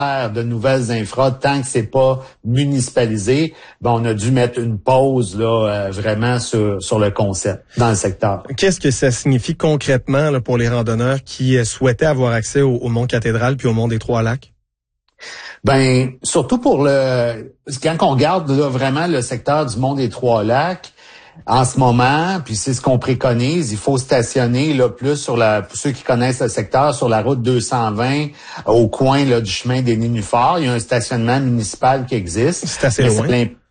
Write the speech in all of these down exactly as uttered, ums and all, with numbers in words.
de nouvelles infras tant que c'est pas municipalisé. Ben, on a dû mettre une pause là euh, vraiment sur sur le concept dans le secteur. Qu'est-ce que ça signifie concrètement là, pour les randonneurs qui euh, souhaitaient avoir accès au, au Mont Cathédrale puis au Mont des Trois-Lacs? Ben surtout pour le quand on regarde là, vraiment le secteur du Mont des Trois-Lacs. En ce moment, puis c'est ce qu'on préconise, il faut stationner là plus sur la, pour ceux qui connaissent le secteur, sur la route deux cent vingt au coin là du chemin des Nénuphars. Il y a un stationnement municipal qui existe. C'est assez loin.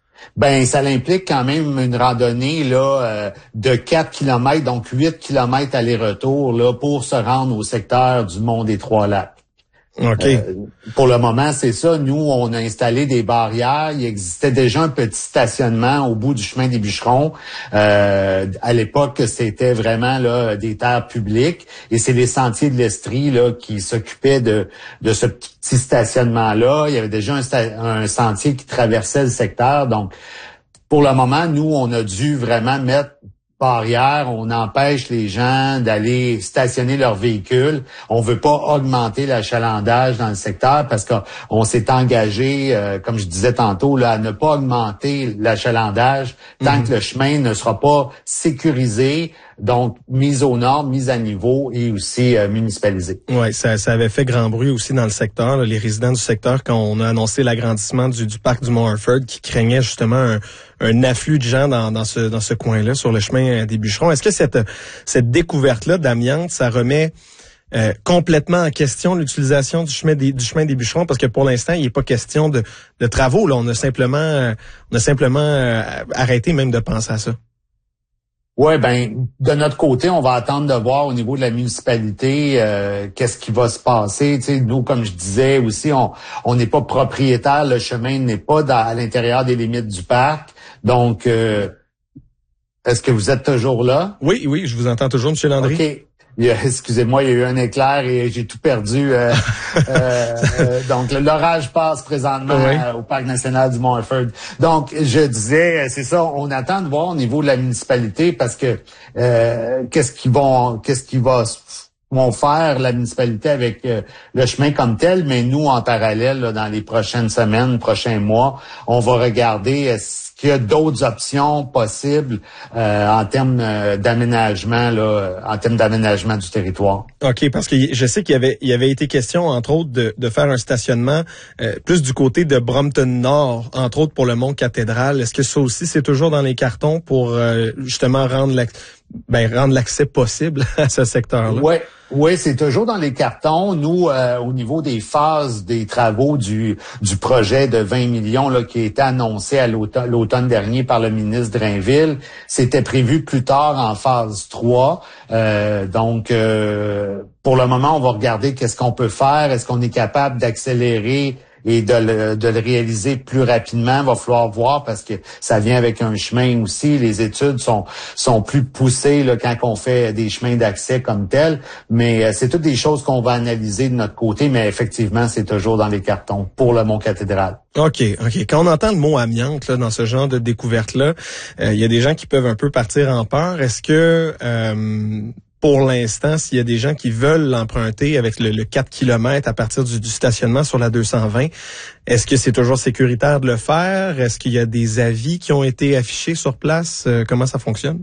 Ben ça implique quand même une randonnée là euh, de quatre kilomètres, donc huit kilomètres aller-retour là pour se rendre au secteur du Mont des Trois-Lacs. OK. Euh, pour le moment, c'est ça. Nous, on a installé des barrières. Il existait déjà un petit stationnement au bout du chemin des Bûcherons. Euh, à l'époque, c'était vraiment là des terres publiques. Et c'est les Sentiers de l'Estrie là qui s'occupaient de de ce petit stationnement-là. Il y avait déjà un, sta- un sentier qui traversait le secteur. Donc, pour le moment, nous, on a dû vraiment mettre barrière, on empêche les gens d'aller stationner leurs véhicules. On veut pas augmenter l'achalandage dans le secteur parce qu'on s'est engagé, euh, comme je disais tantôt, là, à ne pas augmenter l'achalandage tant mm-hmm. que le chemin ne sera pas sécurisé, donc mis aux normes, mis à niveau et aussi euh, municipalisé. Oui, ça, ça avait fait grand bruit aussi dans le secteur, là, les résidents du secteur, quand on a annoncé l'agrandissement du, du parc du Mont-Harford, qui craignaient justement un, un afflux de gens dans, dans ce, dans ce coin-là, sur le chemin des Bûcherons. Est-ce que cette, cette découverte-là d'amiante, ça remet euh, complètement en question l'utilisation du chemin des, du chemin des Bûcherons? Parce que pour l'instant, il n'est pas question de, de travaux. Là, on a simplement, on a simplement euh, arrêté même de penser à ça. Ouais, ben de notre côté, on va attendre de voir au niveau de la municipalité euh, qu'est-ce qui va se passer. Tu sais, nous, comme je disais aussi, on on n'est pas propriétaire, le chemin n'est pas dans, à l'intérieur des limites du parc. Donc, euh, est-ce que vous êtes toujours là? Oui, oui, je vous entends toujours, M. Landry. OK. Il y a, excusez-moi, il y a eu un éclair et j'ai tout perdu. Euh, euh, euh, donc, l'orage passe présentement oui. euh, au Parc national du Mont-Harford. Donc, je disais, c'est ça, on attend de voir au niveau de la municipalité parce que euh, qu'est-ce qu'ils vont, qu'est-ce qui va vont faire la municipalité avec euh, le chemin comme tel, mais nous, en parallèle, là, dans les prochaines semaines, prochains mois, on va regarder est-ce qu'il y a d'autres options possibles euh, en termes euh, d'aménagement, là, en termes d'aménagement du territoire. OK, parce que je sais qu'il y avait, il y avait été question, entre autres, de, de faire un stationnement euh, plus du côté de Brompton Nord, entre autres pour le Mont Cathédrale. Est-ce que ça aussi, c'est toujours dans les cartons pour euh, justement rendre l'accès, ben, rendre l'accès possible à ce secteur-là? Ouais. Oui, c'est toujours dans les cartons. Nous, euh, au niveau des phases des travaux du du projet de vingt millions là, qui a été annoncé à l'automne, l'automne dernier par le ministre Drainville, c'était prévu plus tard en phase trois. Euh, donc, euh, pour le moment, on va regarder qu'est-ce qu'on peut faire. Est-ce qu'on est capable d'accélérer et de le, de le réaliser plus rapidement? Il va falloir voir parce que ça vient avec un chemin aussi. Les études sont sont plus poussées là, quand on fait des chemins d'accès comme tels. Mais euh, c'est toutes des choses qu'on va analyser de notre côté. Mais effectivement, c'est toujours dans les cartons pour le Mont Cathédrale. OK, OK. Quand on entend le mot amiante là, dans ce genre de découverte-là, il euh, y a des gens qui peuvent un peu partir en peur. Est-ce que... Euh pour l'instant, s'il y a des gens qui veulent l'emprunter avec le, le quatre kilomètres à partir du, du stationnement sur la deux cent vingt, est-ce que c'est toujours sécuritaire de le faire? Est-ce qu'il y a des avis qui ont été affichés sur place? Euh, comment ça fonctionne?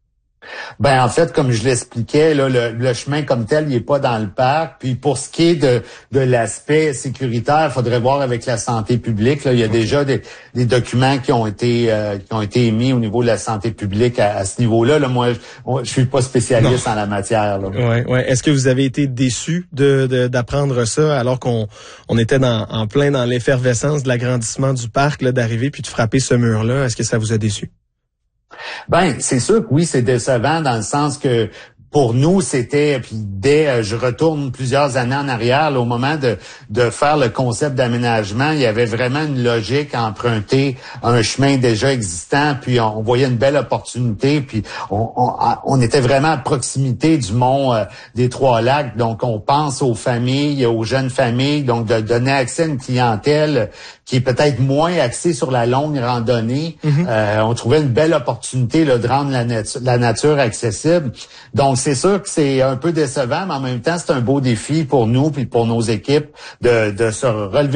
Ben en fait, comme je l'expliquais, là, le, le chemin comme tel, il est pas dans le parc. Puis pour ce qui est de, de l'aspect sécuritaire, il faudrait voir avec la santé publique. Là, il y a déjà des, des documents qui ont été euh, qui ont été émis au niveau de la santé publique à, à ce niveau-là. Là, moi, je, je suis pas spécialiste non. en la matière. Là. Ouais, ouais. Est-ce que vous avez été déçu de, de d'apprendre ça alors qu'on on était dans, en plein dans l'effervescence de l'agrandissement du parc, là, d'arriver puis de frapper ce mur-là? Est-ce que ça vous a déçu? Ben, c'est sûr que oui, c'est décevant dans le sens que pour nous, c'était, puis dès, je retourne plusieurs années en arrière, là, au moment de de faire le concept d'aménagement, il y avait vraiment une logique à emprunter un chemin déjà existant, puis on, on voyait une belle opportunité, puis on, on, on était vraiment à proximité du mont euh, des Trois-Lacs, donc on pense aux familles, aux jeunes familles, donc de donner accès à une clientèle qui est peut-être moins axée sur la longue randonnée. Mm-hmm. Euh, on trouvait une belle opportunité là, de rendre la, natu- la nature accessible. Donc, c'est sûr que c'est un peu décevant, mais en même temps, c'est un beau défi pour nous puis pour nos équipes de, de se relever